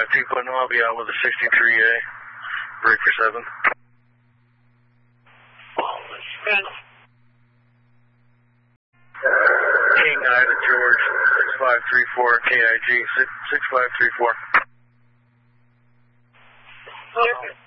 652, I'll be out with a 63A. Break for 7. King Ida George, 6534, KIG, 6534.